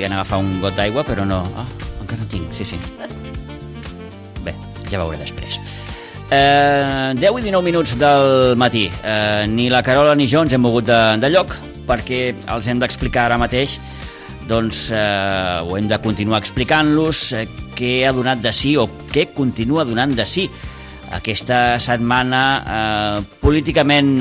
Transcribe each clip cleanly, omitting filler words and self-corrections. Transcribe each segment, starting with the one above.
volien agafar un got d'aigua, però no. Encara no tinc, sí. Bé, ja veuré després. 10 i 19 minuts del matí. Ni la Carola ni jo ens hem mogut de lloc, perquè els hem d'explicar ara mateix, doncs ho hem de continuar explicant-los, què ha donat de si o què continua donant de si aquesta setmana políticament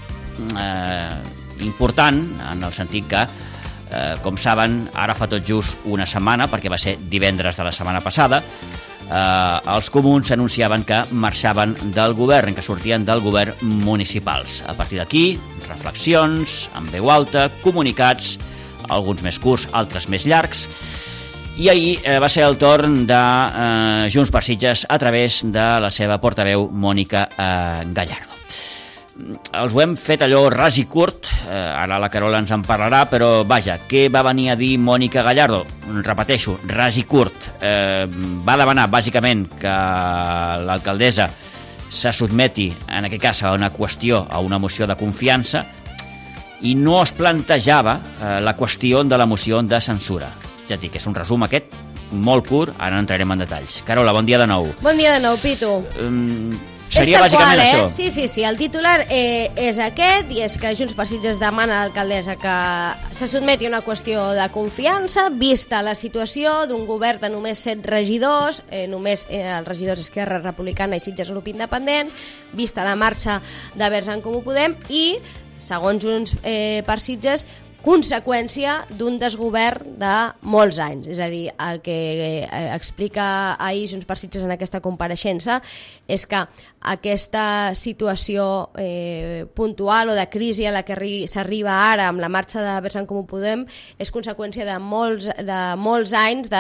important, en el sentit que, com saben, ara fa tot just una setmana, perquè va ser divendres de la setmana passada, els comuns anunciaven que marxaven del govern, que sortien del govern municipals. A partir d'aquí, reflexions, en veu alta, comunicats, alguns més curts, altres més llargs, i ahir va ser el torn de Junts per Sitges a través de la seva portaveu Mònica Gallardo. Els ho hem fet allò ras i curt, ara la Carola ens en parlarà, però vaja, què va venir a dir Mònica Gallardo? Repeteixo, ras i curt. Va demanar bàsicament que l'alcaldessa se sotmeti, en aquest cas, a una qüestió, a una moció de confiança, i no es plantejava la qüestió de la moció de censura. Ja et dic, és un resum aquest molt curt, ara entrarem en detalls. Carola, bon dia de nou. Bon dia de nou, Pitu. Seria bàsicament això. Sí, el titular és aquest, i és que Junts per Sitges demana a l'alcaldessa que se sotmeti a una qüestió de confiança, vista la situació d'un govern de només 7 regidors, només els regidors Esquerra Republicana i Sitges Grup Independent, vista la marxa de Verds en Comú Podem i, segons Junts per Sitges, conseqüència d'un desgovern de molts anys. És a dir, el que explica ahir Junts per Sitges en aquesta compareixença és que aquesta situació puntual o de crisi a la que s'arriba ara amb la marxa de Verds en Comú Podem és conseqüència de molts anys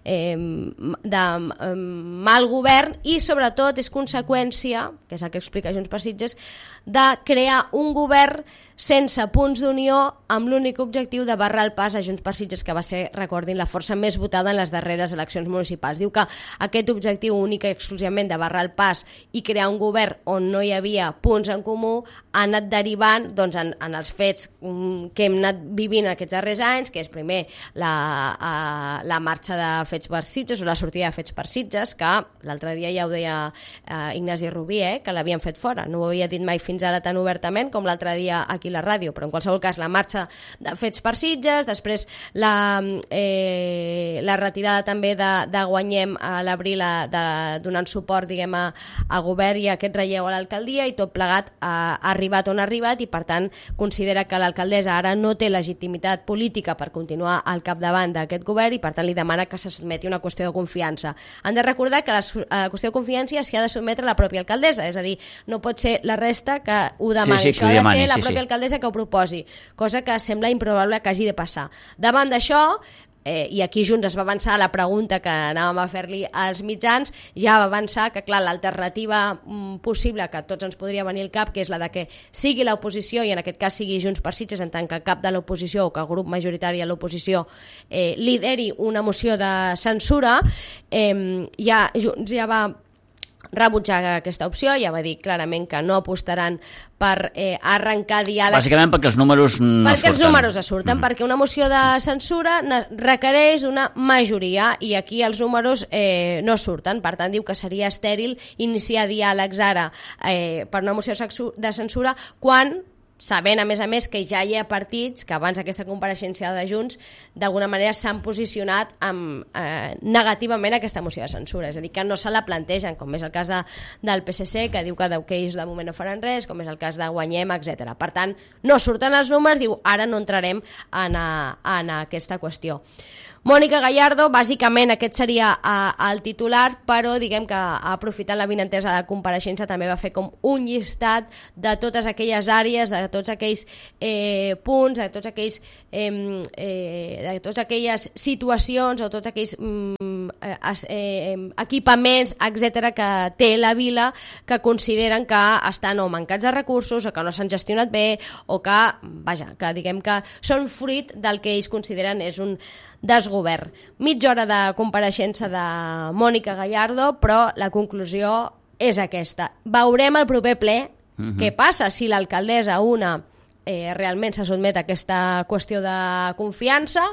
de mal govern i sobretot és conseqüència, que és el que explica Junts per Sitges, de crear un govern sense punts d'unió amb l'únic objectiu de barrar el pas a Junts per Sitges, que va ser, recordin, la força més votada en les darreres eleccions municipals. Diu que aquest objectiu únic i exclusivament de barrar el pas i crear un govern on no hi havia punts en comú ha anat derivant doncs, en els fets que hem anat vivint aquests darrers anys, que és primer la marxa de Fets per Sitges o la sortida de Fets per Sitges, que l'altre dia ja ho deia Ignasi Rubí, que l'havien fet fora. No ho havia dit mai fins ara tan obertament com l'altre dia aquí a la ràdio, però en qualsevol cas la marxa de Fets per Sitges, després la retirada també de Guanyem a l'abril donant suport, diguem, a govern i a aquest relleu a l'alcaldia, i tot plegat ha arribat on ha arribat, i per tant considera que l'alcaldessa ara no té legitimitat política per continuar al capdavant d'aquest govern i per tant li demana que se sotmeti a una qüestió de confiança. Han de recordar que la qüestió de confiança s'hi ha de sotmetre la pròpia alcaldessa, és a dir, no pot ser la resta que ho demani, sí, això ha de ser la pròpia alcaldessa que ho proposi, cosa que sembla improbable que hagi de passar. Davant d'això, i aquí Junts es va avançar a la pregunta que anàvem a fer-li als mitjans, ja va avançar que, clar, l'alternativa possible que a tots ens podria venir al cap, que és la de que sigui l'oposició, i en aquest cas sigui Junts per Sitges en tant que cap de l'oposició o que el grup majoritari a l'oposició lideri una moció de censura, Junts ja va rebutjar aquesta opció, ja va dir clarament que no apostaran per arrencar diàlegs. Bàsicament perquè els números no surten. Perquè els números surten, perquè una moció de censura requereix una majoria i aquí els números no surten, per tant diu que seria estèril iniciar diàlegs ara per una moció de censura quan sabent, a més, que ja hi ha partits que abans d'aquesta compareixença de Junts d'alguna manera s'han posicionat negativament a aquesta moció de censura, és a dir, que no se la plantegen, com és el cas del PSC, que diu que ells de moment no faran res, com és el cas de Guanyem, etc. Per tant, no surten els números, diu, ara no entrarem en aquesta qüestió. Mònica Gallardo, bàsicament aquest seria el titular, però diguem que aprofitant l'avinentesa de la compareixença també va fer com un llistat de totes aquelles àrees, de tots aquells punts, de totes aquelles situacions o tots aquells equipaments, etc., que té la vila que consideren que estan o mancats de recursos o que no s'han gestionat bé o que, que diguem que són fruit del que ells consideren és un desgovern. Mitja hora de compareixença de Mònica Gallardo, però la conclusió és aquesta. Veurem el proper ple què passa si l'alcaldessa realment se sotmet a aquesta qüestió de confiança,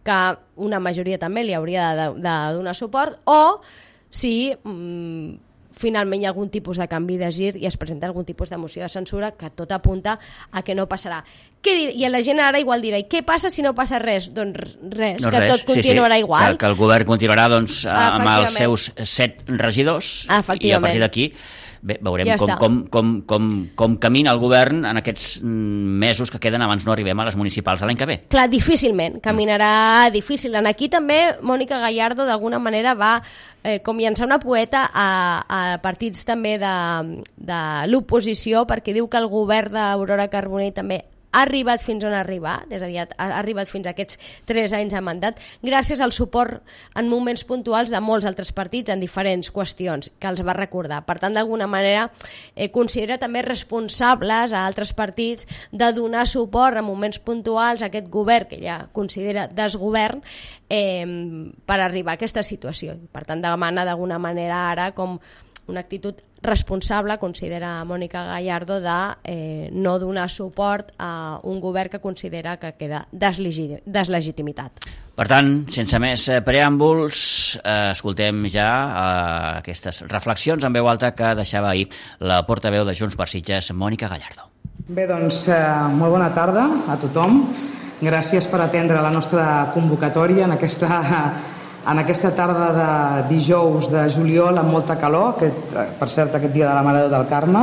que una majoria també li hauria de donar suport, o si finalment hi ha algun tipus de canvi de gir i es presenta algun tipus de moció de censura, que tot apunta a que no passarà. I la gent ara igual dirà, i què passa si no passa res? Doncs res, que tot continuarà igual. Que el govern continuarà amb els seus 7 regidors i a partir d'aquí veurem com camina el govern en aquests mesos que queden abans no arribem a les municipals de l'any que ve. Clar, difícilment, caminarà difícil. Aquí també Mónica Gallardo d'alguna manera va com llançar una poeta a partits també de l'oposició, perquè diu que el govern d'Aurora Carbonell també ha arribat fins on ha arribat, és a dir, ha arribat fins a aquests 3 anys de mandat gràcies al suport en moments puntuals de molts altres partits en diferents qüestions que els va recordar. Per tant, d'alguna manera considera també responsables a altres partits de donar suport en moments puntuals a aquest govern que ja considera desgovern per arribar a aquesta situació. Per tant, demana d'alguna manera ara com una actitud responsable, considera Mónica Gallardo, de no donar suport a un govern que considera que queda deslegitimitat. Per tant, sense més preàmbuls, escoltem ja aquestes reflexions en veu alta que deixava ahir la portaveu de Junts per Sitges, Mónica Gallardo. Bé, doncs, molt bona tarda a tothom. Gràcies per atendre la nostra convocatòria en aquesta tarda de dijous de juliol amb molta calor, per cert aquest dia de la Mare de Déu del Carme.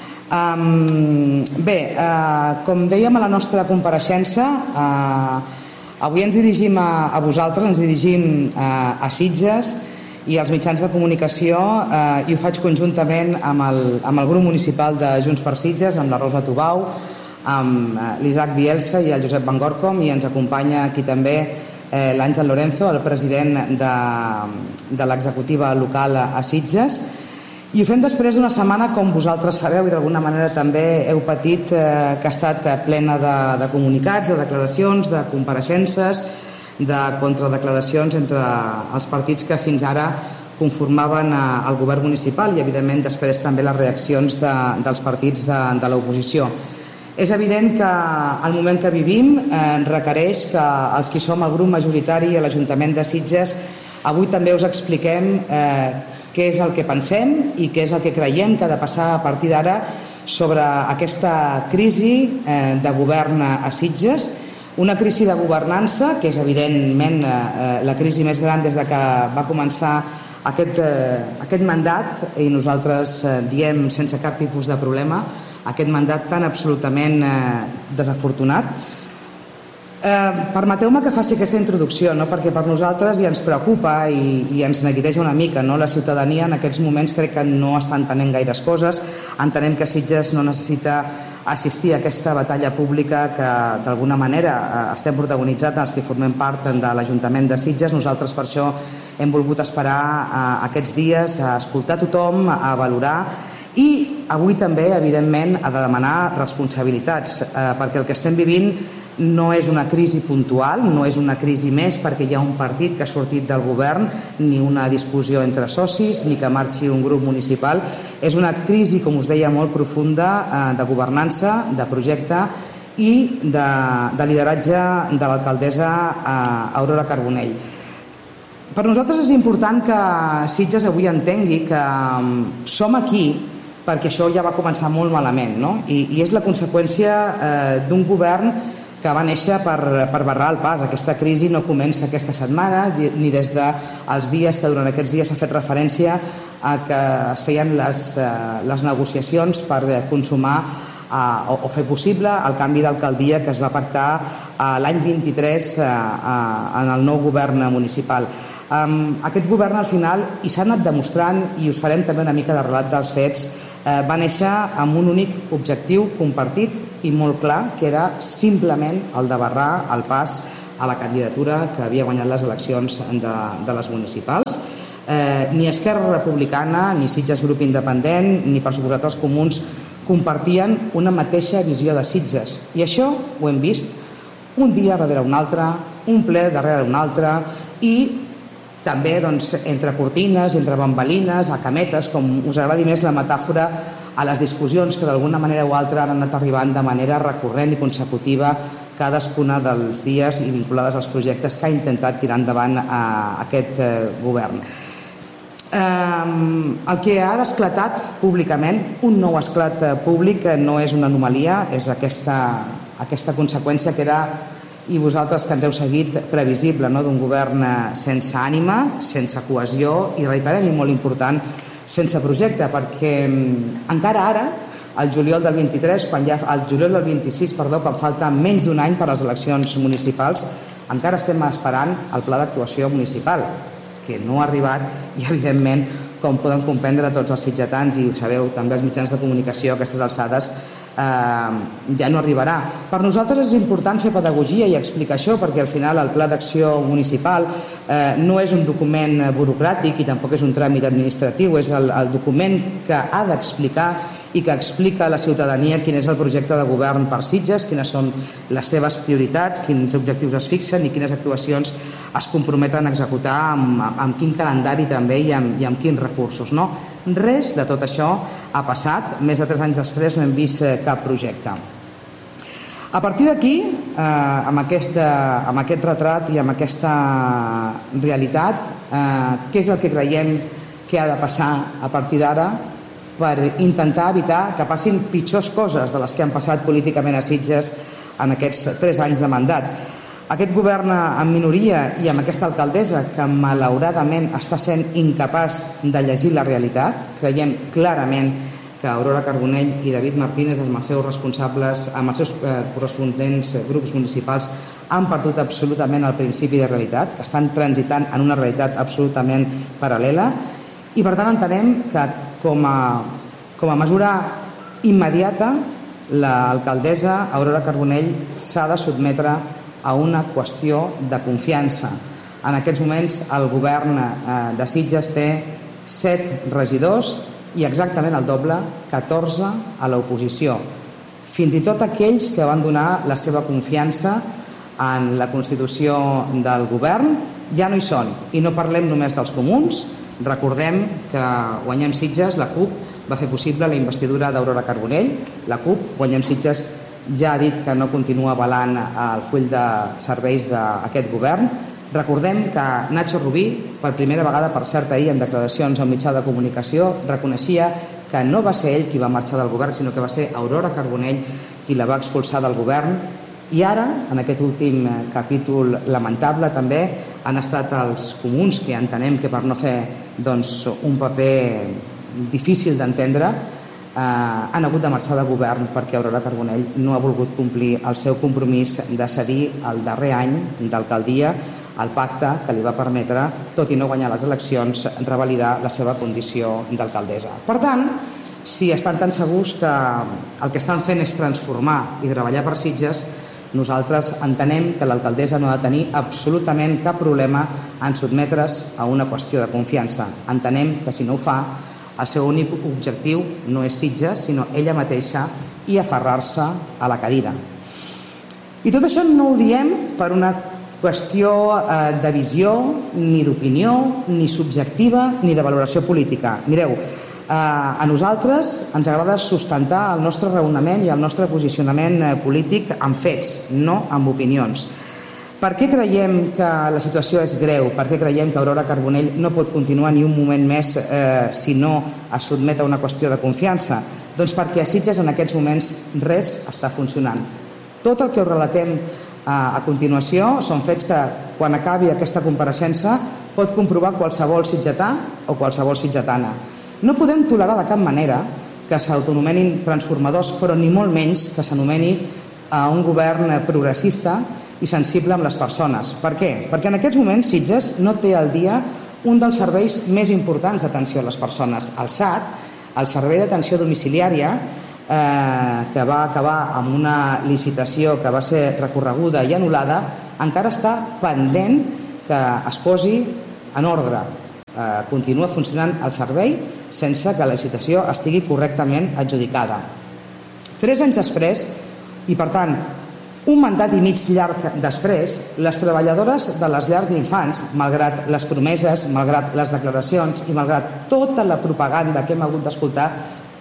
Bé, com dèiem a la nostra compareixença, avui ens dirigim a vosaltres, ens dirigim a Sitges i als mitjans de comunicació, i ho faig conjuntament amb el grup municipal de Junts per Sitges, amb la Rosa Tubau, amb l'Isaac Bielsa i el Josep Van Gorcom, i ens acompanya aquí també l'Àngel Lorenzo, el president de l'executiva local a Sitges, i ho fem després d'una setmana, com vosaltres sabeu i d'alguna manera també heu patit, que ha estat plena de comunicats, de declaracions, de compareixences, de contradeclaracions entre els partits que fins ara conformaven el govern municipal i evidentment després també les reaccions dels partits de l'oposició. És evident que el moment que vivim requereix que els que som el grup majoritari a l'Ajuntament de Sitges avui també us expliquem què és el que pensem i què és el que creiem que ha de passar a partir d'ara sobre aquesta crisi de govern a Sitges, una crisi de governança que és evidentment la crisi més gran des de que va començar aquest mandat, i nosaltres diem sense cap tipus de problema, aquest mandat tan absolutament desafortunat. Permeteu-me que faci aquesta introducció, perquè per nosaltres ja ens preocupa i ens neguiteja una mica. La ciutadania en aquests moments crec que no està entenent gaires coses. Entenem que Sitges no necessita assistir a aquesta batalla pública que d'alguna manera estem protagonitzant els que formem part de l'Ajuntament de Sitges. Nosaltres per això hem volgut esperar aquests dies a escoltar tothom, a valorar, i avui també, evidentment, ha de demanar responsabilitats, perquè el que estem vivint no és una crisi puntual, no és una crisi més perquè hi ha un partit que ha sortit del govern, ni una discussió entre socis, ni que marxi un grup municipal. És una crisi, com us deia, molt profunda de governança, de projecte i de lideratge de l'alcaldessa Aurora Carbonell. Per nosaltres és important que Sitges avui entengui que som aquí perquè això ja va començar molt malament, i és la conseqüència d'un govern que va néixer per barrar el pas. Aquesta crisi no comença aquesta setmana ni des dels dies que durant aquests dies s'ha fet referència a que es feien les negociacions per consumar o fer possible el canvi d'alcaldia que es va pactar l'any 23 en el nou govern municipal. Aquest govern al final, i s'ha anat demostrant, i us farem també una mica de relat dels fets, va néixer amb un únic objectiu compartit i molt clar, que era simplement el de barrar el pas a la candidatura que havia guanyat les eleccions de les municipals. Ni Esquerra Republicana, ni Sitges Grup Independent, ni per suposat els comuns compartien una mateixa visió de Sitges. I això ho hem vist un dia darrere un altre, un ple darrere un altre, i també entre cortines, entre bambalines, a cametes, com us agradi més la metàfora, a les discussions que d'alguna manera o altra han anat arribant de manera recurrent i consecutiva cadascuna dels dies i vinculades als projectes que ha intentat tirar endavant aquest govern. El que ha esclatat públicament, un nou esclat públic, no és una anomalia, és aquesta conseqüència que era, i vosaltres que ens heu seguit, previsible, d'un govern sense ànima, sense cohesió i, reiterem, i molt important, sense projecte, perquè encara ara, el juliol del 26, quan falta menys d'un any per a les eleccions municipals, encara estem esperant el pla d'actuació municipal, que no ha arribat i, evidentment, com poden comprendre tots els sitgetans, i ho sabeu també els mitjans de comunicació a aquestes alçades, ja no arribarà. Per nosaltres és important fer pedagogia i explicar això, perquè al final el pla d'acció municipal no és un document burocràtic i tampoc és un tràmit administratiu, és el document que ha d'explicar i que explica a la ciutadania quin és el projecte de govern per Sitges, quines són les seves prioritats, quins objectius es fixen i quines actuacions es comprometen a executar, amb quin calendari també i amb quins recursos. Res de tot això ha passat. Més de 3 anys després no hem vist cap projecte. A partir d'aquí, amb aquest retrat i amb aquesta realitat, què és el que creiem que ha de passar a partir d'ara per intentar evitar que passin pitjors coses de les que han passat políticament a Sitges en aquests 3 anys de mandat? Aquest govern en minoria i amb aquesta alcaldessa que malauradament està sent incapaç de llegir la realitat, creiem clarament que Aurora Carbonell i David Martínez, amb els seus responsables, amb els seus corresponents grups municipals, han perdut absolutament el principi de realitat, que estan transitant en una realitat absolutament paral·lela, i per tant entenem que com a mesura immediata l'alcaldessa Aurora Carbonell s'ha de sotmetre a una qüestió de confiança. En aquests moments el govern de Sitges té 7 regidors i exactament el doble, 14 a l'oposició. Fins i tot aquells que van donar la seva confiança en la constitució del govern ja no hi són. I no parlem només dels comuns. Recordem que Guanyem Sitges, la CUP, va fer possible la investidura d'Aurora Carbonell. La CUP, Guanyem Sitges, ja ha dit que no continua avalant el full de serveis d'aquest govern. Recordem que Nacho Rubí, per primera vegada, per cert, ahir en declaracions a un mitjà de comunicació, reconeixia que no va ser ell qui va marxar del govern, sinó que va ser Aurora Carbonell qui la va expulsar del govern. I ara, en aquest últim capítol lamentable, també han estat els comuns, que entenem que per no fer un paper difícil d'entendre, han hagut de marxar de govern perquè Aurora Carbonell no ha volgut complir el seu compromís de cedir el darrer any d'alcaldia al pacte que li va permetre, tot i no guanyar les eleccions, revalidar la seva condició d'alcaldessa. Per tant, si estan tan segurs que el que estan fent és transformar i treballar per Sitges, nosaltres entenem que l'alcaldessa no ha de tenir absolutament cap problema en sotmetre's a una qüestió de confiança. Entenem que si no ho fa, el seu únic objectiu no és Sitges, sinó ella mateixa i aferrar-se a la cadira. I tot això no ho diem per una qüestió de visió, ni d'opinió, ni subjectiva, ni de valoració política. Mireu, a nosaltres ens agrada sustentar el nostre raonament i el nostre posicionament polític amb fets, no amb opinions. Per què creiem que la situació és greu? Per què creiem que Aurora Carbonell no pot continuar ni un moment més si no es sotmet a una qüestió de confiança? Doncs perquè a Sitges en aquests moments res està funcionant. Tot el que us relatem a continuació són fets que quan acabi aquesta compareixença pot comprovar qualsevol sitgetà o qualsevol sitgetana. No podem tolerar de cap manera que s'autonomenin transformadors, però ni molt menys que s'anomeni a un govern progressista i sensible amb les persones. Per què? Perquè en aquests moments Sitges no té al dia un dels serveis més importants d'atenció a les persones. El SAT, el Servei d'Atenció Domiciliària, que va acabar amb una licitació que va ser recorreguda i anul·lada, encara està pendent que es posi en ordre. Continua funcionant el servei sense que la licitació estigui correctament adjudicada. 3 anys després, i per tant un mandat i mig llarg després, les treballadores de les llars d'infants, malgrat les promeses, malgrat les declaracions i malgrat tota la propaganda que hem hagut d'escoltar,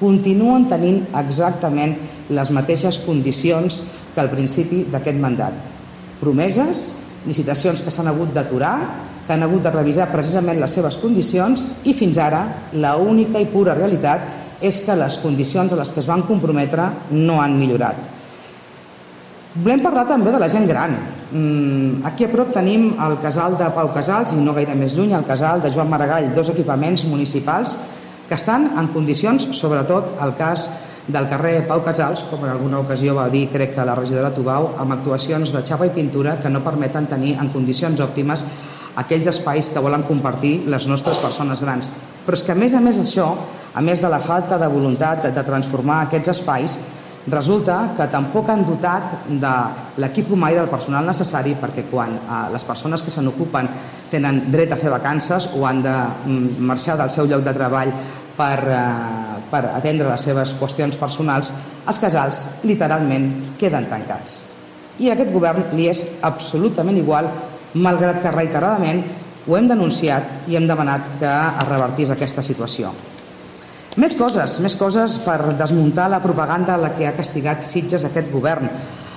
continuen tenint exactament les mateixes condicions que al principi d'aquest mandat. Promeses, licitacions que s'han hagut d'aturar, que han hagut de revisar precisament les seves condicions i fins ara l'única i pura realitat és que les condicions a les que es van comprometre no han millorat. Volem parlar també de la gent gran. Aquí a prop tenim el casal de Pau Casals i no gaire més lluny el casal de Joan Maragall, dos equipaments municipals que estan en condicions, sobretot el cas del carrer Pau Casals, com en alguna ocasió va dir, crec que la regidora Tubau, amb actuacions de xapa i pintura que no permeten tenir en condicions òptimes aquells espais que volen compartir les nostres persones grans. Però és que a més això, a més de la falta de voluntat de transformar aquests espais, resulta que tampoc han dotat de l'equip humà i del personal necessari perquè quan les persones que se n'ocupen tenen dret a fer vacances o han de marxar del seu lloc de treball per atendre les seves qüestions personals, els casals literalment queden tancats. I a aquest govern li és absolutament igual, malgrat que reiteradament ho hem denunciat i hem demanat que es revertís aquesta situació. Més coses per desmuntar la propaganda a la que ha castigat Sitges aquest govern.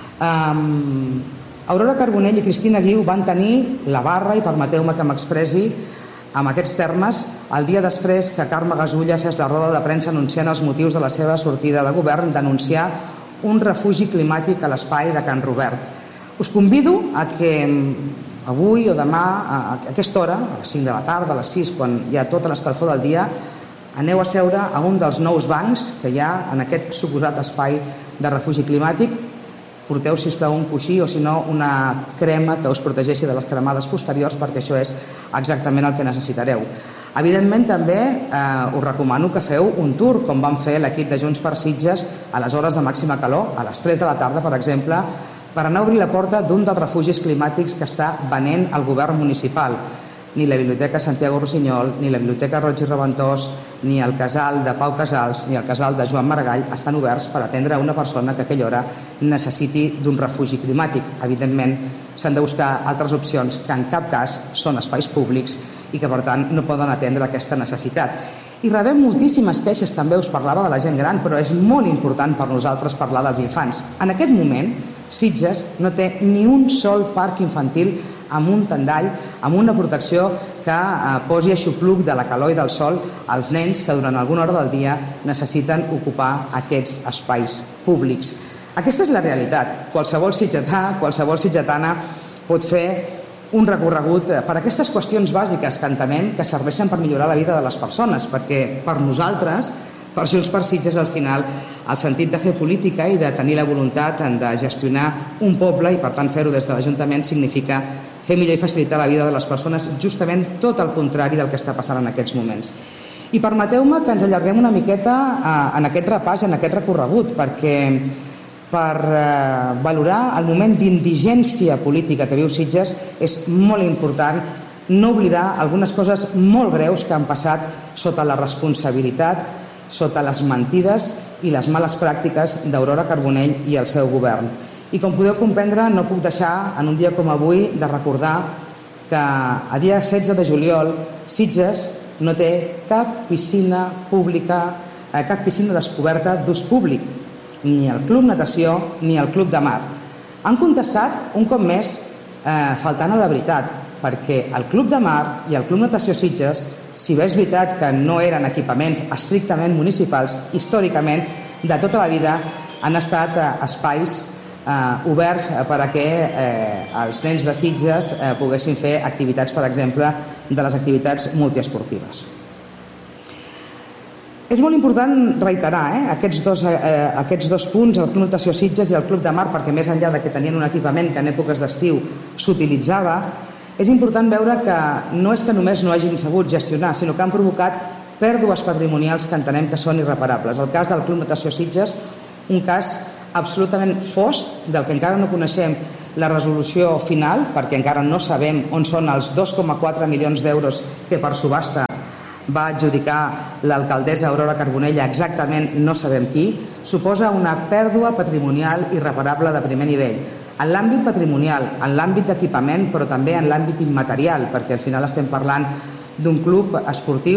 Aurora Carbonell i Cristina Guiu van tenir la barra, i permeteu-me que m'expressi amb aquests termes, el dia després que Carme Gasulla fes la roda de premsa anunciant els motius de la seva sortida de govern, denunciar un refugi climàtic a l'espai de Can Robert. Us convido a que avui o demà, a aquesta hora, a les 5 de la tarda, a les 6, quan hi ha tota l'escalfor del dia, aneu a seure a un dels nous bancs que hi ha en aquest suposat espai de refugi climàtic. Porteu, sisplau, un coixí o, si no, una crema que us protegeixi de les cremades posteriors, perquè això és exactament el que necessitareu. Evidentment, també us recomano que feu un tour, com van fer l'equip de Junts per Sitges a les hores de màxima calor, a les 3 de la tarda, per exemple, per anar a obrir la porta d'un dels refugis climàtics que està venent el govern municipal. Ni la Biblioteca Santiago Rossinyol, ni la Biblioteca Roig i Reventós, ni el casal de Pau Casals, ni el casal de Joan Maragall estan oberts per atendre una persona que a aquella hora necessiti d'un refugi climàtic. Evidentment, s'han de buscar altres opcions que en cap cas són espais públics i que, per tant, no poden atendre aquesta necessitat. I rebem moltíssimes queixes, també us parlava de la gent gran, però és molt important per nosaltres parlar dels infants. En aquest moment, Sitges no té ni un sol parc infantil amb un tendall, amb una protecció que posi aixopluc de la calor i del sol als nens que durant alguna hora del dia necessiten ocupar aquests espais públics. Aquesta és la realitat. Qualsevol sitgetà, qualsevol sitgetana pot fer un recorregut per aquestes qüestions bàsiques que entenem que serveixen per millorar la vida de les persones, perquè per nosaltres, per Junts per Sitges, al final, el sentit de fer política i de tenir la voluntat de gestionar un poble i, per tant, fer-ho des de l'Ajuntament significa fer millor i facilitar la vida de les persones, justament tot el contrari del que està passant en aquests moments. I permeteu-me que ens allarguem una miqueta en aquest repàs, en aquest recorregut, perquè per valorar el moment d'indigència política que viu Sitges és molt important no oblidar algunes coses molt greus que han passat sota la responsabilitat, sota les mentides i les males pràctiques d'Aurora Carbonell i el seu govern. I com podeu comprendre, no puc deixar en un dia com avui de recordar que a dia 16 de juliol Sitges no té cap piscina pública, cap piscina descoberta d'ús públic, ni el Club Natació ni el Club de Mar. Han contestat un cop més faltant a la veritat, perquè el Club de Mar i el Club Natació Sitges, si bé és veritat que no eren equipaments estrictament municipals, històricament, de tota la vida, han estat espais oberts per a que els nens de Sitges poguessin fer activitats, per exemple, de les activitats multiesportives. És molt important reiterar aquests dos punts, el Club Natació Sitges i el Club de Mar, perquè més enllà de que tenien un equipament que en èpoques d'estiu s'utilitzava, és important veure que no és que només no hagin sabut gestionar, sinó que han provocat pèrdues patrimonials que entenem que són irreparables. El cas del Club Natació Sitges, un cas absolutament fosc, del que encara no coneixem la resolució final, perquè encara no sabem on són els 2,4 milions d'euros que per subhasta va adjudicar l'alcaldessa Aurora Carbonell, exactament no sabem qui, suposa una pèrdua patrimonial irreparable de primer nivell. En l'àmbit patrimonial, en l'àmbit d'equipament, però també en l'àmbit immaterial, perquè al final estem parlant d'un club esportiu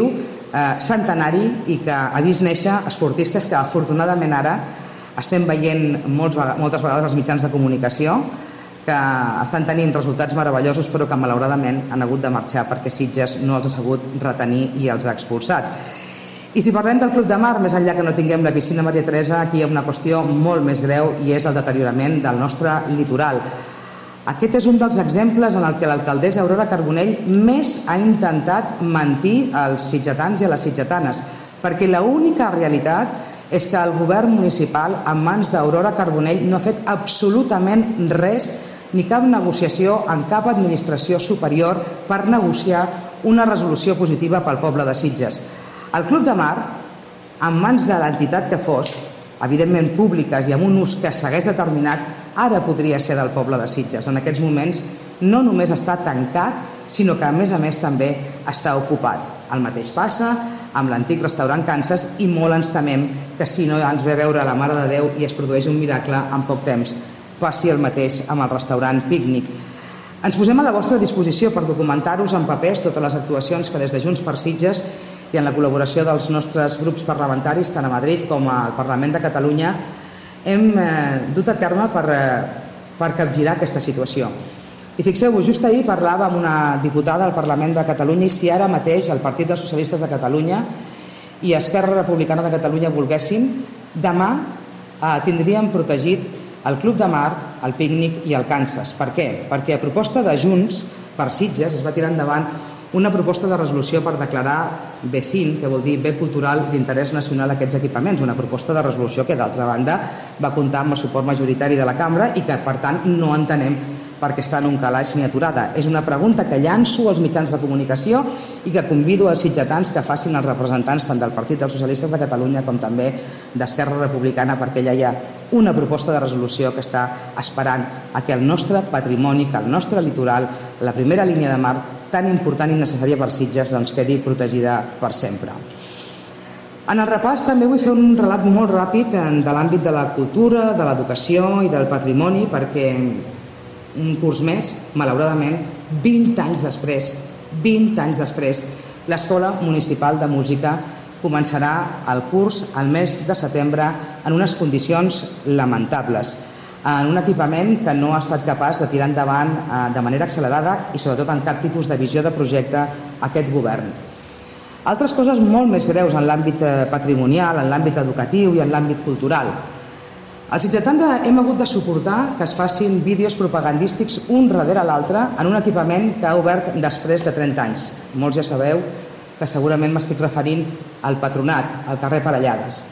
centenari i que ha vist néixer esportistes que afortunadament ara estem veient moltes vegades als mitjans de comunicació que estan tenint resultats meravellosos però que malauradament han hagut de marxar perquè Sitges no els ha sabut retenir i els ha expulsat. I si parlem del Club de Mar, més enllà que no tinguem la piscina Maria Teresa, aquí hi ha una qüestió molt més greu i és el deteriorament del nostre litoral. Aquest és un dels exemples en el que l'alcaldessa Aurora Carbonell més ha intentat mentir als sitgetans i a les sitgetanes, perquè l'única realitat és que el govern municipal, en mans d'Aurora Carbonell, no ha fet absolutament res, ni cap negociació en cap administració superior per negociar una resolució positiva pel poble de Sitges. El Club de Mar, en mans de l'entitat que fos, evidentment públiques i amb un ús que s'hagués determinat, ara podria ser del poble de Sitges. En aquests moments no només està tancat, sinó que a més també està ocupat. El mateix passa amb l'antic restaurant Kansas i molt ens temem que si no ens ve a veure la Mare de Déu i es produeix un miracle en poc temps, passi el mateix amb el restaurant Pícnic. Ens posem a la vostra disposició per documentar-vos en papers totes les actuacions que des de Junts per Sitges i en la col·laboració dels nostres grups parlamentaris, tant a Madrid com al Parlament de Catalunya, hem dut a terme per capgirar aquesta situació. I fixeu-vos, just ahir parlava amb una diputada al Parlament de Catalunya i si ara mateix el Partit dels Socialistes de Catalunya i Esquerra Republicana de Catalunya volguessin, demà tindríem protegit el Club de Mar, el Pícnic i el Kansas. Per què? Perquè a proposta de Junts per Sitges es va tirar endavant una proposta de resolució per declarar BECIN, que vol dir Bé Cultural d'Interès Nacional, aquests equipaments, una proposta de resolució que d'altra banda va comptar amb el suport majoritari de la cambra i que per tant no entenem perquè està en un calaix ni aturada. És una pregunta que llanço als mitjans de comunicació i que convido als sitgetans que facin els representants tant del Partit dels Socialistes de Catalunya com també d'Esquerra Republicana, perquè allà hi ha una proposta de resolució que està esperant a que el nostre patrimoni, que el nostre litoral, la primera línia de mar tan important i necessària per Sitges, doncs quedi protegida per sempre. En el repàs també vull fer un relat molt ràpid de l'àmbit de la cultura, de l'educació i del patrimoni, perquè un curs més, malauradament, 20 anys després, l'Escola Municipal de Música començarà el curs al mes de setembre en unes condicions lamentables, en un equipament que no ha estat capaç de tirar endavant de manera accelerada i sobretot en cap tipus de visió de projecte aquest govern. Altres coses molt més greus en l'àmbit patrimonial, en l'àmbit educatiu i en l'àmbit cultural. Els sitgetans hem hagut de suportar que es facin vídeos propagandístics un darrere l'altre en un equipament que ha obert després de 30 anys. Molts ja sabeu que segurament m'estic referint al Patronat, al carrer Parellades.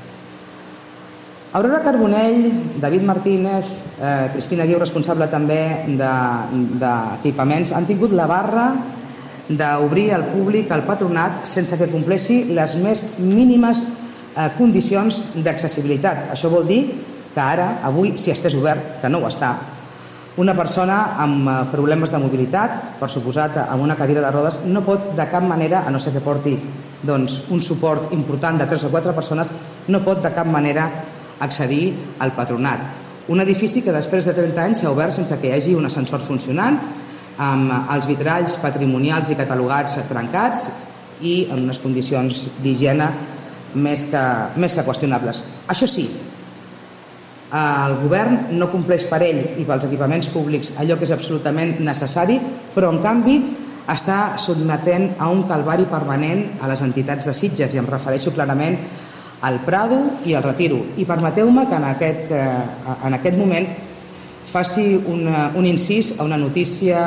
Aurora Carbonell, David Martínez, Cristina Guiu, responsable també d'equipaments, han tingut la barra d'obrir al públic el Patronat sense que compleixi les més mínimes condicions d'accessibilitat. Això vol dir que ara, avui, si estés obert, que no ho està, una persona amb problemes de mobilitat, per suposat amb una cadira de rodes, no pot de cap manera, a no ser que porti un suport important de 3 o 4 persones, no pot de cap manera accedir al Patronat. Un edifici que després de 30 anys s'ha obert sense que hi hagi un ascensor funcionant, amb els vitralls patrimonials i catalogats trencats i en unes condicions d'higiene més que qüestionables. Això sí, el govern no compleix per ell i pels equipaments públics allò que és absolutament necessari, però en canvi està sotmetent a un calvari permanent a les entitats de Sitges, i em refereixo clarament al Prado i al Retiro. I permeteu-me que en aquest moment faci un incís a una notícia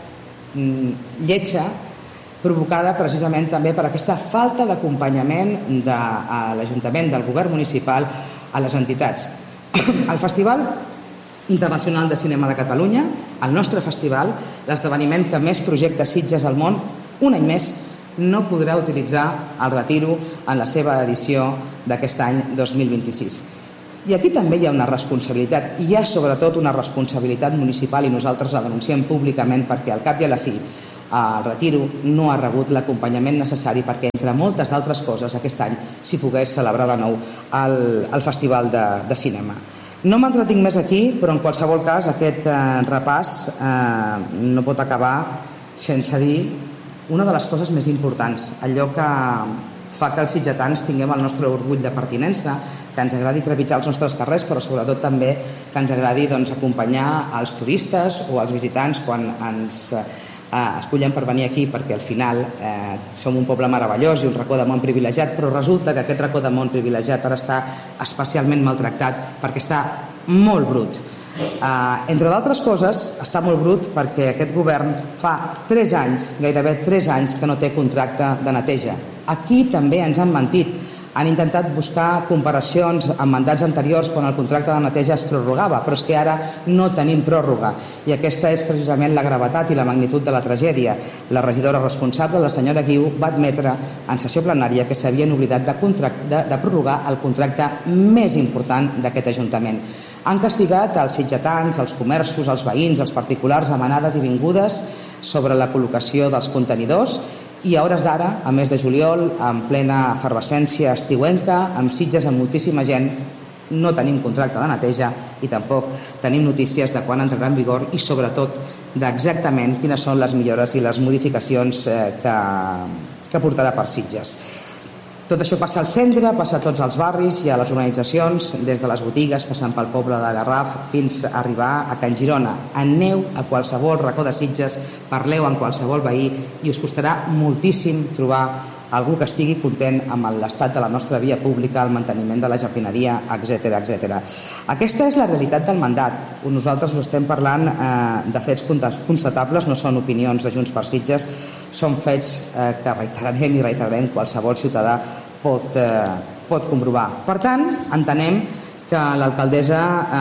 lletja provocada precisament també per aquesta falta d'acompanyament de l'Ajuntament, del govern municipal, a les entitats. El Festival Internacional de Cinema de Catalunya, el nostre festival, l'esdeveniment que més projecta Sitges al món, un any més no podrà utilitzar el Retiro en la seva edició d'aquest any 2026. I aquí també hi ha una responsabilitat, i hi ha sobretot una responsabilitat municipal, i nosaltres la denunciem públicament perquè al cap i a la fi el Retiro no ha rebut l'acompanyament necessari perquè, entre moltes d'altres coses, aquest any s'hi pogués celebrar de nou el Festival de Cinema. No m'entretinc més aquí, però en qualsevol cas aquest repàs no pot acabar sense dir una de les coses més importants, allò que fa que els sitgetans tinguem el nostre orgull de pertinença, que ens agradi trepitjar els nostres carrers, però sobretot també que ens agradi acompanyar els turistes o els visitants quan ens escollem per venir aquí, perquè al final som un poble meravellós i un racó de món privilegiat, però resulta que aquest racó de món privilegiat ara està especialment maltractat perquè està molt brut. Entre d'altres coses, està molt brut perquè aquest govern fa 3 anys, gairebé 3 anys, que no té contracte de neteja. Aquí també ens han mentit. Han intentat buscar comparacions amb mandats anteriors quan el contracte de neteja es prorrogava, però és que ara no tenim pròrroga i aquesta és precisament la gravetat i la magnitud de la tragèdia. La regidora responsable, la senyora Guiu, va admetre en sessió plenària que s'havien oblidat de prorrogar el contracte més important d'aquest Ajuntament. Han castigat els sitgetans, els comerços, els veïns, els particulars amb anades i vingudes sobre la col·locació dels contenidors i a hores d'ara, a mes de juliol, en plena efervescència estiuenca, amb Sitges amb moltíssima gent, no tenim contracte de neteja i tampoc tenim notícies de quan entrarà en vigor i sobretot d'exactament quines són les millores i les modificacions que portarà per Sitges. Tot això passa al centre, passa a tots els barris i a les organitzacions, des de les botigues, passant pel poble de Garraf, fins a arribar a Can Girona. Aneu a qualsevol racó de Sitges, parleu amb qualsevol veí i us costarà moltíssim trobar algú que estigui content amb l'estat de la nostra via pública, el manteniment de la jardineria, etc. etc. Aquesta és la realitat del mandat. Nosaltres us estem parlant de fets constatables, no són opinions de Junts per Sitges, són fets que reiterarem i reiterarem, qualsevol ciutadà pot comprovar. Per tant, entenem que l'alcaldessa,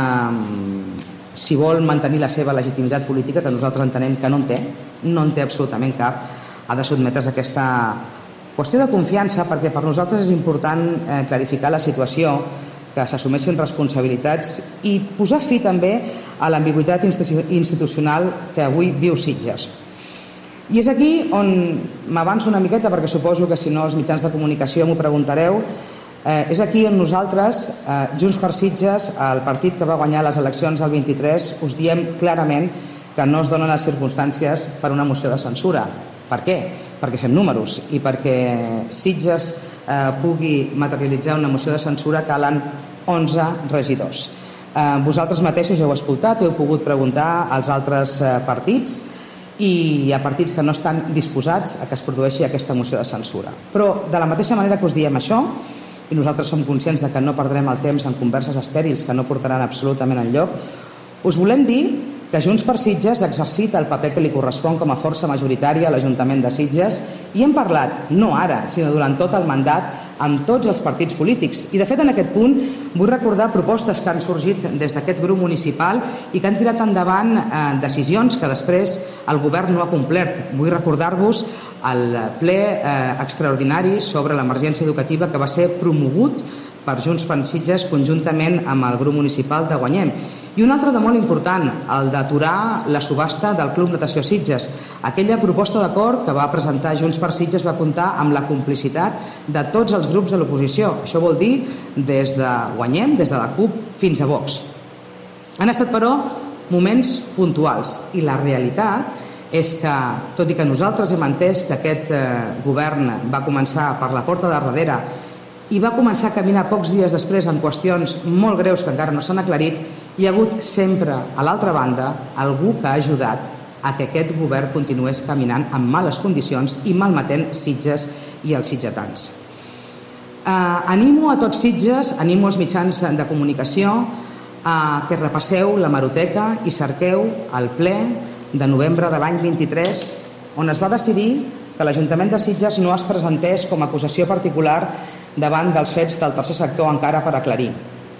si vol mantenir la seva legitimitat política, que nosaltres entenem que no en té absolutament cap, ha de sotmetre's a aquesta qüestió de confiança, perquè per nosaltres és important clarificar la situació, que s'assumeixin responsabilitats i posar fi també a l'ambigüitat institucional que avui viu Sitges. I és aquí on m'avanço una miqueta, perquè suposo que si no els mitjans de comunicació m'ho preguntareu, és aquí on nosaltres, Junts per Sitges, el partit que va guanyar les eleccions el 23, us diem clarament que no es donen les circumstàncies per una moció de censura. Per què? Perquè fem números i perquè Sitges pugui materialitzar una moció de censura calen 11 regidors. Vosaltres mateixos heu escoltat, heu pogut preguntar als altres partits i hi ha partits que no estan disposats a que es produeixi aquesta moció de censura. Però de la mateixa manera que us diem això, i nosaltres som conscients de que no perdrem el temps en converses estèrils que no portaran absolutament enlloc, us volem dir que Junts per Sitges exercita el paper que li correspon com a força majoritària a l'Ajuntament de Sitges i hem parlat, no ara, sinó durant tot el mandat, amb tots els partits polítics. I de fet en aquest punt vull recordar propostes que han sorgit des d'aquest grup municipal i que han tirat endavant decisions que després el govern no ha complert. Vull recordar-vos el ple extraordinari sobre l'emergència educativa que va ser promogut per Junts per Sitges conjuntament amb el grup municipal de Guanyem. I un altre de molt important, el d'aturar la subhasta del Club Natació Sitges. Aquella proposta d'acord que va presentar Junts per Sitges va comptar amb la complicitat de tots els grups de l'oposició. Això vol dir des de Guanyem, des de la CUP fins a Vox. Han estat, però, moments puntuals i la realitat és que, tot i que nosaltres hem entès que aquest govern va començar per la porta de darrere i va començar a caminar pocs dies després en qüestions molt greus que encara no s'han aclarit, hi ha hagut sempre, a l'altra banda, algú que ha ajudat a que aquest govern continués caminant en males condicions i malmetent Sitges i els sitgetans. Animo a tots Sitges, animo als mitjans de comunicació a que repasseu l'hemeroteca i cerqueu el ple de novembre de l'any 23, on es va decidir que l'Ajuntament de Sitges no es presentés com a acusació particular davant dels fets del tercer sector encara per aclarir.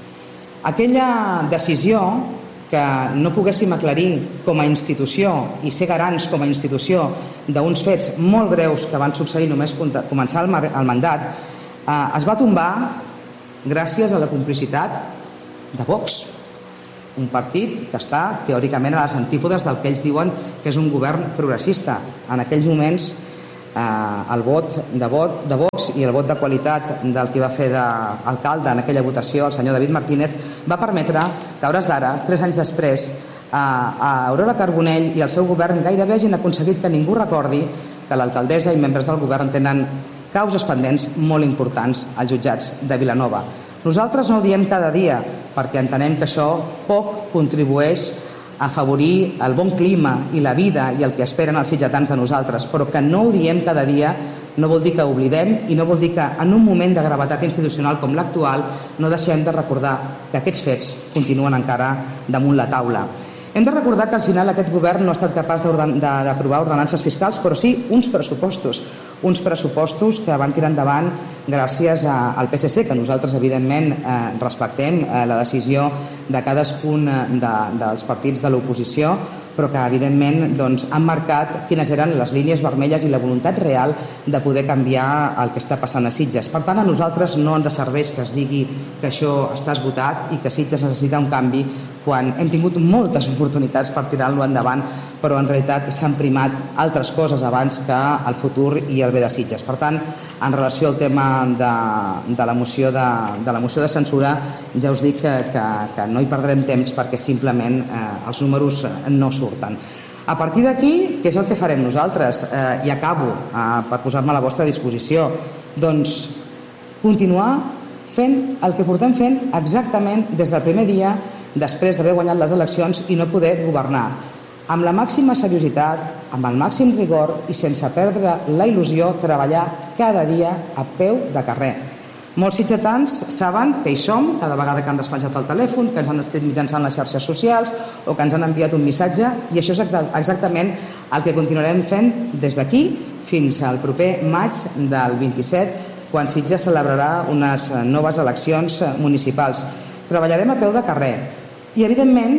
Aquella decisió que no poguéssim aclarir com a institució i ser garants com a institució d'uns fets molt greus que van succeir només començar el mandat, es va tombar gràcies a la complicitat de Vox, un partit que està teòricament a les antípodes del que ells diuen que és un govern progressista. En aquells moments el vot de Vox i el vot de qualitat del que va fer d'alcalde en aquella votació, el senyor David Martínez, va permetre que a hores d'ara, 3 anys després, a Aurora Carbonell i el seu govern gairebé hagin aconseguit que ningú recordi que l'alcaldessa i membres del govern tenen causes pendents molt importants als jutjats de Vilanova. Nosaltres no ho diem cada dia perquè entenem que això poc contribueix a afavorir el bon clima i la vida i el que esperen els sitgetans de nosaltres, però que no ho diem cada dia no vol dir que oblidem i no vol dir que en un moment de gravetat institucional com l'actual no deixem de recordar que aquests fets continuen encara damunt la taula. Hem de recordar que al final aquest govern no ha estat capaç d'aprovar ordenances fiscals, però sí uns pressupostos que van tirar endavant gràcies al PSC, que nosaltres evidentment respectem la decisió de cadascun dels partits de l'oposició, però que evidentment han marcat quines eren les línies vermelles i la voluntat real de poder canviar el que està passant a Sitges. Per tant, a nosaltres no ens serveix que es digui que això està esgotat i que Sitges necessita un canvi quan hem tingut moltes oportunitats per tirar-lo endavant, però en realitat s'han primat altres coses abans que el futur i el bé de Sitges. Per tant, en relació al tema de la moció de censura, ja us dic que no hi perdrem temps perquè simplement els números no surten. A partir d'aquí, què és el que farem nosaltres? I acabo per posar-me a la vostra disposició. Doncs continuar fent el que portem fent exactament des del primer dia després d'haver guanyat les eleccions i no poder governar, amb la màxima seriositat, amb el màxim rigor i sense perdre la il·lusió, treballar cada dia a peu de carrer. Molts sitgetans saben que hi som cada vegada que han despenjat el telèfon, que ens han escrit mitjançant les xarxes socials o que ens han enviat un missatge, i això és exactament el que continuarem fent des d'aquí fins al proper maig del 27, quan Sitges celebrarà unes noves eleccions municipals. Treballarem a peu de carrer i, evidentment,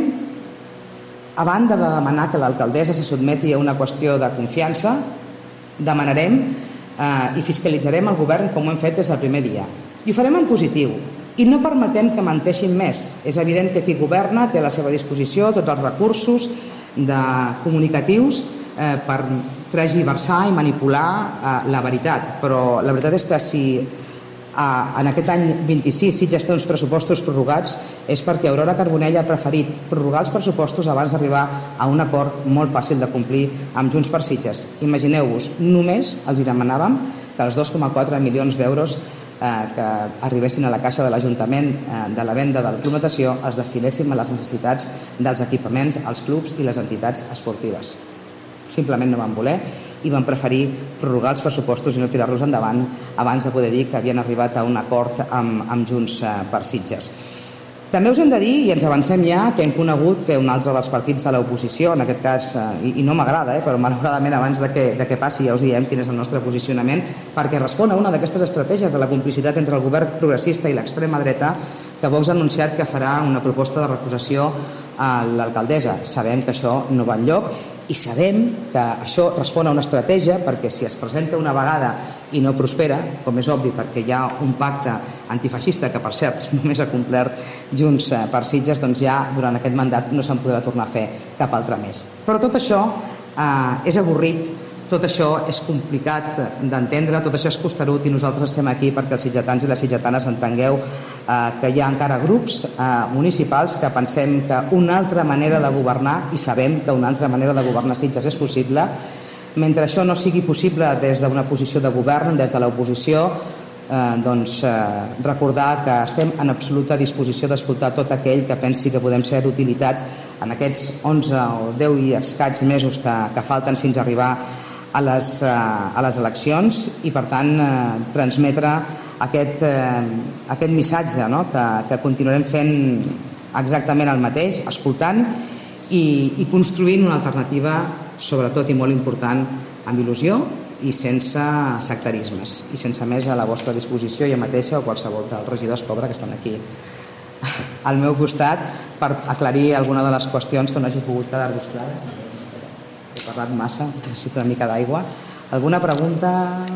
a banda de demanar que l'alcaldessa se sotmeti a una qüestió de confiança, demanarem i fiscalitzarem el govern com ho hem fet des del primer dia. I ho farem en positiu i no permetem que menteixin més. És evident que qui governa té a la seva disposició tots els recursos comunicatius per tergiversar i manipular la veritat, però la veritat és que si en aquest any 26 Sitges té uns pressupostos prorrogats és perquè Aurora Carbonell ha preferit prorrogar els pressupostos abans d'arribar a un acord molt fàcil de complir amb Junts per Sitges. Imagineu-vos, només els demanàvem que els 2,4 milions d'euros que arribessin a la caixa de l'Ajuntament de la venda de la Club Natació els destinéssim a les necessitats dels equipaments, els clubs i les entitats esportives. Simplement no van voler i van preferir prorrogar els pressupostos i no tirar-los endavant abans de poder dir que havien arribat a un acord amb Junts per Sitges. També us hem de dir, i ens avancem ja, que hem conegut que un altre dels partits de l'oposició, en aquest cas, i no m'agrada, però malauradament abans de que passi ja us diem quin és el nostre posicionament, perquè respon a una d'aquestes estratègies de la complicitat entre el govern progressista i l'extrema dreta, que Vox ha anunciat que farà una proposta de recusació a l'alcaldessa. Sabem que això no va enlloc i sabem que això respon a una estratègia perquè si es presenta una vegada i no prospera, com és obvi perquè hi ha un pacte antifeixista que per cert només ha complert Junts per Sitges, doncs ja durant aquest mandat no se'n podrà tornar a fer cap altre més. Però tot això és avorrit, tot això és complicat d'entendre, tot això és costerut i nosaltres estem aquí perquè els sitgetans i les sitgetanes entengueu que hi ha encara grups municipals que pensem que una altra manera de governar, i sabem que una altra manera de governar Sitges és possible. Mentre això no sigui possible des d'una posició de govern, des de l'oposició, recordar que estem en absoluta disposició d'escoltar tot aquell que pensi que podem ser d'utilitat en aquests 11 o 10 i escaig mesos que falten fins a arribar a les eleccions i per tant transmetre aquest missatge, no? que continuarem fent exactament el mateix, escoltant i construint una alternativa sobretot i molt important amb il·lusió i sense sectarismes i sense més a la vostra disposició, jo mateixa o qualsevol dels regidors Cobra que estan aquí al meu costat per aclarir alguna de les qüestions que no hagi pogut quedar-vos clares. He parlat massa, necessito una mica d'aigua. Alguna pregunta?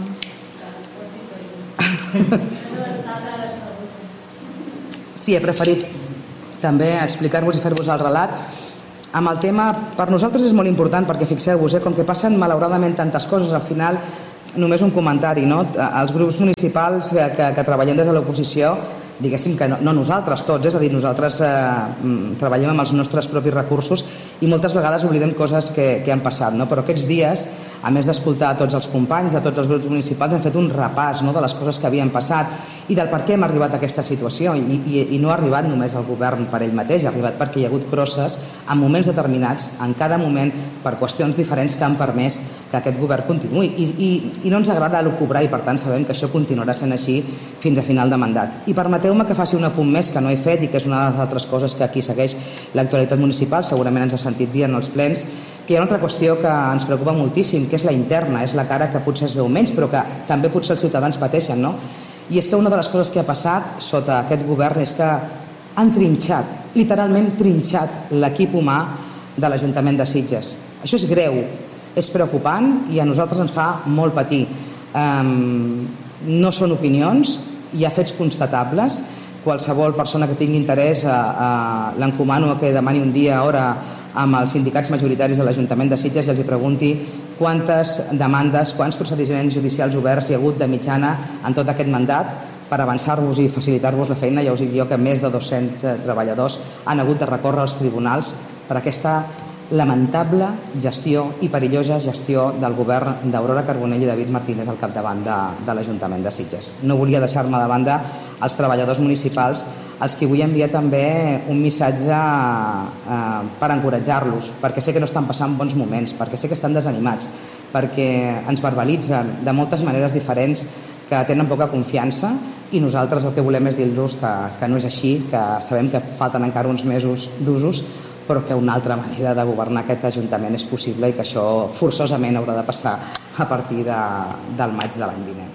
Sí, he preferit també explicar-vos i fer-vos el relat. Amb el tema, per nosaltres és molt important perquè fixeu-vos, com que passen malauradament tantes coses, al final només un comentari, no? Els grups municipals que treballem des de l'oposició diguéssim que no nosaltres tots, és a dir, nosaltres treballem amb els nostres propis recursos i moltes vegades oblidem coses que han passat, no? Però aquests dies, a més d'escoltar tots els companys de tots els grups municipals, hem fet un repàs, no?, de les coses que havien passat i del per què hem arribat a aquesta situació i no ha arribat només el govern per ell mateix, ha arribat perquè hi ha hagut crosses en moments determinats, en cada moment, per qüestions diferents que han permès que aquest govern continuï i no ens agrada elucubrar i per tant sabem que això continuarà sent així fins a final de mandat. I permeteu-me que faci un apunt més que no he fet i que és una de les altres coses que aquí segueix l'actualitat municipal, segurament ens ha sentit dir en els plens, que hi ha una altra qüestió que ens preocupa moltíssim, que és la interna, és la cara que potser es veu menys però que també potser els ciutadans pateixen, no? I és que una de les coses que ha passat sota aquest govern és que han trinxat, literalment trinxat l'equip humà de l'Ajuntament de Sitges. Això és greu, és preocupant i a nosaltres ens fa molt patir. No són opinions, hi ha fets constatables. Qualsevol persona que tingui interès l'encomano que demani un dia hora amb els sindicats majoritaris de l'Ajuntament de Sitges i els pregunti quantes demandes, quants procediments judicials oberts hi ha hagut de mitjana en tot aquest mandat per avançar-vos i facilitar-vos la feina. Ja us dic jo que més de 200 treballadors han hagut de recórrer als tribunals per aquesta lamentable gestió i perillosa gestió del govern d'Aurora Carbonell i David Martínez al capdavant de l'Ajuntament de Sitges. No volia deixar-me de banda els treballadors municipals, als qui vull enviar també un missatge per encoratjar-los, perquè sé que no estan passant bons moments, perquè sé que estan desanimats, perquè ens verbalitzen de moltes maneres diferents, que tenen poca confiança i nosaltres el que volem és dir-los que no és així, que sabem que falten encara uns mesos d'usos, però que una altra manera de governar aquest Ajuntament és possible i que això forçosament haurà de passar a partir del maig de l'any vinent.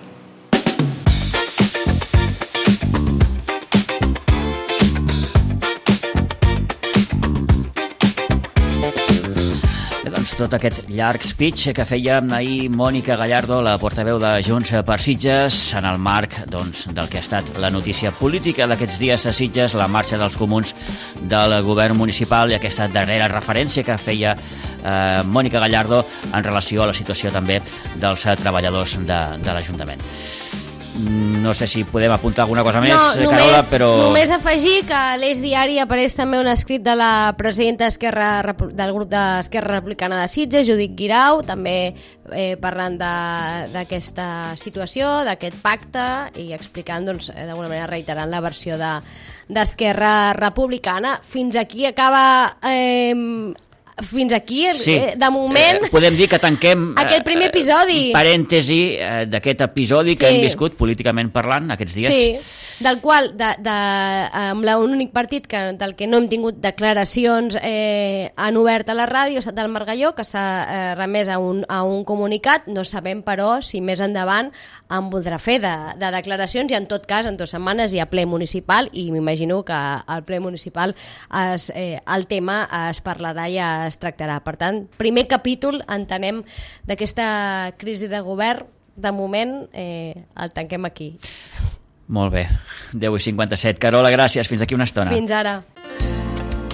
Tot aquest llarg speech que feia ahir Mònica Gallardo, la portaveu de Junts per Sitges, en el marc del que ha estat la notícia política d'aquests dies a Sitges, la marxa dels comuns del govern municipal i aquesta darrera referència que feia Mònica Gallardo en relació a la situació també dels treballadors de l'Ajuntament. No sé si podem apuntar alguna cosa més, Carola, però... Només afegir que a l'Eix Diari apareix també un escrit de la presidenta del grup d'Esquerra Republicana de Sitges, Judit Guirau, també parlant d'aquesta situació, d'aquest pacte i explicant, doncs, d'alguna manera reiterant la versió d'Esquerra Republicana. Fins aquí acaba... Fins aquí, sí. De moment... Podem dir que tanquem aquest primer episodi. Parèntesi d'aquest episodi que hem viscut políticament parlant aquests dies. Sí, del qual, amb l'únic partit del que no hem tingut declaracions han obert a la ràdio, ha estat el Margalló, que s'ha remès a un comunicat. No sabem, però, si més endavant en voldrà fer de declaracions i, en tot cas, en 2 setmanes hi ha ple municipal i m'imagino que al ple municipal el tema es parlarà i es tractarà. Per tant, primer capítol, entenem, d'aquesta crisi de govern. De moment, el tanquem aquí. Molt bé. 10:57. Carola, gràcies. Fins aquí una estona. Fins ara.